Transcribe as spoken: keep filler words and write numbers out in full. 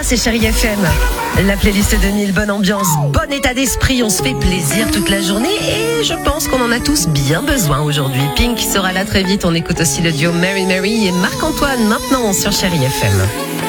c'est Chérie F M. La playlist de Neil, bonne ambiance, bon état d'esprit, on se fait plaisir toute la journée et je pense qu'on en a tous bien besoin aujourd'hui. Pink sera là très vite, on écoute aussi le duo Mary Mary et Marc-Antoine maintenant sur Chérie F M.